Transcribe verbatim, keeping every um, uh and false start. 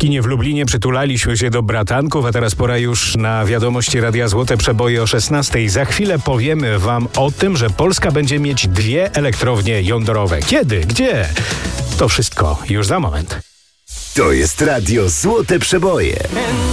kinie w Lublinie przytulaliśmy się do bratanków, a teraz pora już na wiadomości Radia Złote Przeboje o szesnastej. Za chwilę powiemy wam o tym, że Polska będzie mieć dwie elektrownie jądrowe. Kiedy? Gdzie? To wszystko już za moment. To jest Radio Złote Przeboje.